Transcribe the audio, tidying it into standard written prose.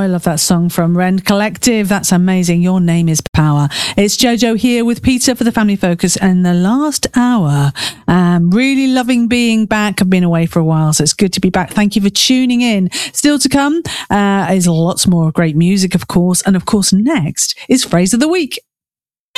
love that song from Rend Collective. That's amazing. Your Name is Power. It's Jojo here with Peter for the Family Focus in the last hour. Really loving being back. I've been away for a while, so it's good to be back. Thank you for tuning in. Still to come is lots more great music, of course. And of course, next is Phrase of the Week.